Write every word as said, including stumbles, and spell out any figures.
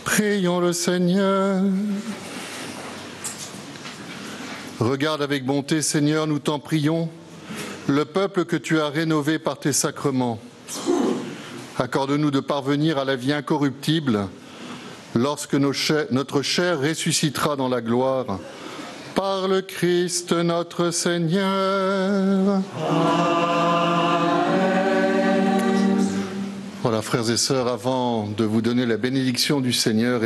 Prions le Seigneur. Regarde avec bonté, Seigneur, nous t'en prions, le peuple que tu as rénové par tes sacrements. Accorde-nous de parvenir à la vie incorruptible lorsque nos chairs, notre chair ressuscitera dans la gloire. Par le Christ notre Seigneur. Amen. Voilà, frères et sœurs, avant de vous donner la bénédiction du Seigneur,